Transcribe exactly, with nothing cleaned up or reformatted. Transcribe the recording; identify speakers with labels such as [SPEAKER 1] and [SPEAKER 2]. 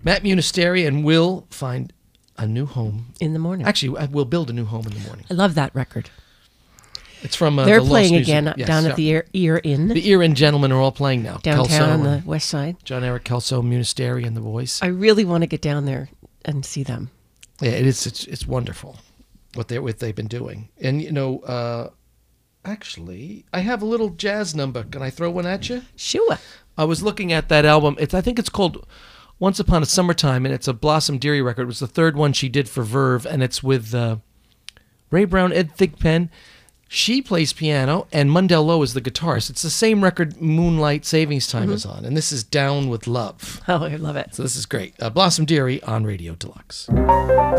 [SPEAKER 1] Matt Munisteri and will find a new home.
[SPEAKER 2] In the morning.
[SPEAKER 1] Actually, I will build a new home in the morning.
[SPEAKER 2] I love that record.
[SPEAKER 1] It's from uh,
[SPEAKER 2] They're
[SPEAKER 1] the
[SPEAKER 2] playing
[SPEAKER 1] Lost
[SPEAKER 2] again
[SPEAKER 1] Music. Yes,
[SPEAKER 2] down
[SPEAKER 1] yeah.
[SPEAKER 2] at the Ear, Ear Inn.
[SPEAKER 1] The Ear Inn gentlemen are all playing now.
[SPEAKER 2] Downtown
[SPEAKER 1] Kelso
[SPEAKER 2] on the
[SPEAKER 1] and
[SPEAKER 2] west side.
[SPEAKER 1] John Eric Kelso, Munisteri, and The Voice.
[SPEAKER 2] I really want to get down there and see them.
[SPEAKER 1] Yeah, it is. It's, it's wonderful what they what they've been doing. And you know, uh, actually, I have a little jazz number. Can I throw one at you?
[SPEAKER 2] Sure.
[SPEAKER 1] I was looking at that album. It's I think it's called Once Upon a Summertime, and it's a Blossom Dearie record. It was the third one she did for Verve, and it's with uh, Ray Brown, Ed Thigpen. She plays piano, and Mundell Lowe is the guitarist. It's the same record Moonlight Savings Time
[SPEAKER 2] Mm-hmm.
[SPEAKER 1] is on, and this is Down with Love.
[SPEAKER 2] Oh, I love it.
[SPEAKER 1] So this is great. Uh, Blossom Dearie on Radio Deluxe.